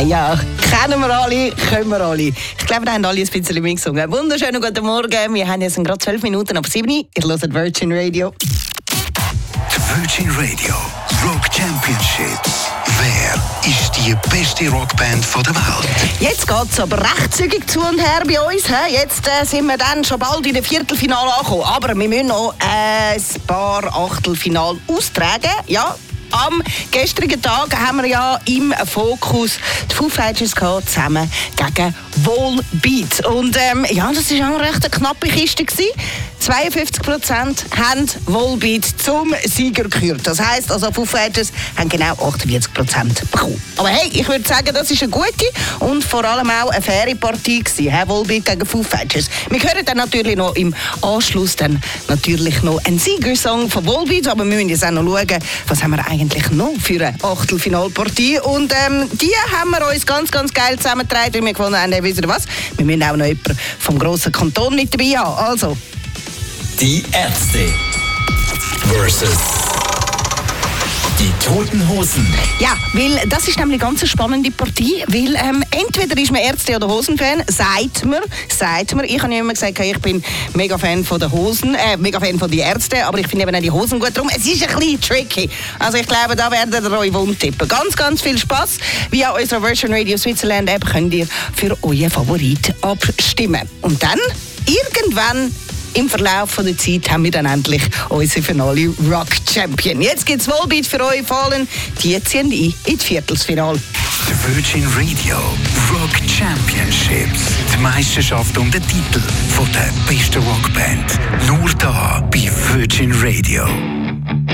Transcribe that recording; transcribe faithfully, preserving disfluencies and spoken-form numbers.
ja, kennen wir alle, können wir alle. Ich glaube, wir haben alle ein bisschen mitgesungen. Wunderschönen guten Morgen. Wir haben jetzt gerade zwölf Minuten ab sieben. Ihr hört Virgin Radio. Die Virgin Radio Rock Championships. Wer ist die beste Rockband der Welt? Jetzt geht es aber recht zügig zu und her bei uns. He? Jetzt äh, sind wir dann schon bald in der Viertelfinale angekommen. Aber wir müssen noch äh, ein paar Achtelfinale austragen. Ja. Am gestrigen Tag haben wir ja im Fokus die Foo Fighters gehabt, zusammen gegen Volbeat. Und ähm, ja, das war auch eine recht knappe Kiste gewesen. zweiundfünfzig Prozent haben Volbeat zum Sieger gekürt. Das heisst, also Foo Fighters haben genau achtundvierzig Prozent bekommen. Aber hey, ich würde sagen, das ist eine gute und vor allem auch eine faire Partie gewesen. Hey, Volbeat gegen Foo Fighters. Wir hören dann natürlich noch im Anschluss dann natürlich noch einen Siegersong von Volbeat, aber wir müssen jetzt auch noch schauen, was haben wir eigentlich noch für eine Achtelfinalpartie. Und ähm, die haben wir uns ganz, ganz geil zusammengetragen, weil wir gefunden haben, hey, wisst ihr was? Wir müssen auch noch jemanden vom grossen Kanton mit dabei haben. Also. Die Ärzte versus die Toten Hosen. Ja, weil das ist nämlich eine ganz spannende Partie, weil ähm, entweder ist man Ärzte- oder Hosen-Fan, sagt man, sagt man. Ich habe ja immer gesagt, ich bin mega Fan von den Hosen, äh, mega Fan von den Ärzten, aber ich finde eben auch die Hosen gut. Darum, es ist ein bisschen tricky. Also ich glaube, da werdet ihr euch wund tippen. Ganz, ganz viel Spass. Via unserer Virgin Radio Switzerland App könnt ihr für euren Favorit abstimmen. Und dann, irgendwann, im Verlauf der Zeit haben wir dann endlich unsere Finale Rock Champion. Jetzt gibt es Volbeat für euch Fallen. Die ziehen ein in die Viertelfinale. Die Virgin Radio Rock Championships. Die Meisterschaft um den Titel von der besten Rockband. Nur da bei Virgin Radio.